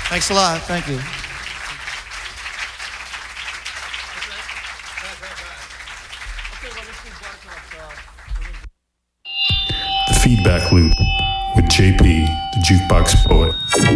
Thanks a lot. Thank you. The Feedback Loop with JP, the Jukebox Poet.